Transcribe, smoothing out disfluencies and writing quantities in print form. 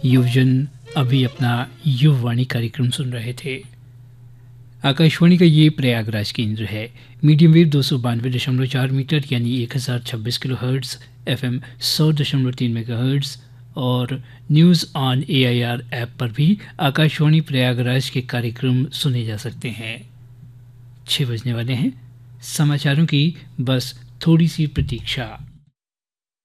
युवजन अभी अपना युववाणी कार्यक्रम सुन रहे थे। आकाशवाणी का ये प्रयागराज केंद्र है। मीडियम वेव 292.4 मीटर यानी 1026 किलो हर्ट्स, FM 100.3 मेगाहर्ट्ज और न्यूज़ ऑन AIR ऐप पर भी आकाशवाणी प्रयागराज के कार्यक्रम सुने जा सकते हैं। 6 बजने वाले हैं। समाचारों की बस थोड़ी सी प्रतीक्षा।